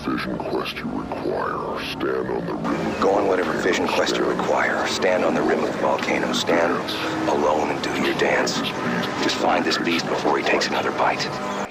vision quest you require. Stand on the rim. Go on whatever vision quest you require. Stand on the rim of the volcano. Stand alone and do your dance. Just find this beast before he takes another bite.